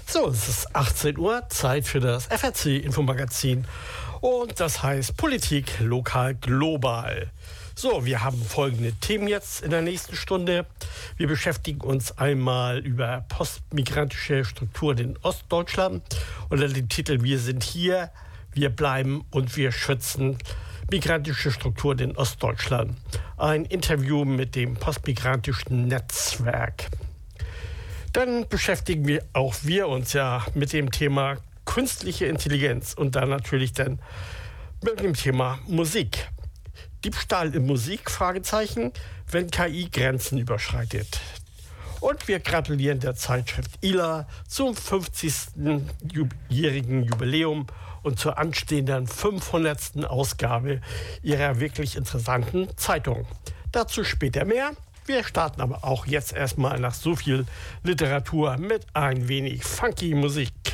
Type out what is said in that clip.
So, es ist 18 Uhr, Zeit für das FAZ-Infomagazin. Und das heißt Politik lokal global. So, wir haben folgende Themen jetzt in der nächsten Stunde. Wir beschäftigen uns einmal über postmigrantische Strukturen in Ostdeutschland unter dem Titel Wir sind hier, wir bleiben und wir schützen migrantische Strukturen in Ostdeutschland. Ein Interview mit dem postmigrantischen Netzwerk. Dann beschäftigen wir uns ja mit dem Thema künstliche Intelligenz und dann natürlich dann mit dem Thema Musik. Diebstahl in Musik? Fragezeichen, wenn KI Grenzen überschreitet. Und wir gratulieren der Zeitschrift ILA zum 50-jährigen Jubiläum und zur anstehenden 500. Ausgabe ihrer wirklich interessanten Zeitung. Dazu später mehr. Wir starten aber auch jetzt erstmal nach so viel Literatur mit ein wenig funky Musik.